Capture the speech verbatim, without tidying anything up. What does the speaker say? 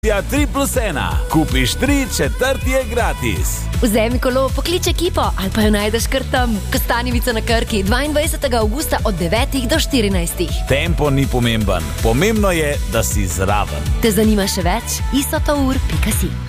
tri plus ena. Kupiš tri, četrti je gratis. Vzemi kolo, poklič ekipo ali pa jo najdeš kar tam. Kostanjevica na Krki, dvaindvajsetega avgusta od devetih do štirinajstih. Tempo ni pomemben, pomembno je, da si zraven. Te zanima še več? isotour pika si.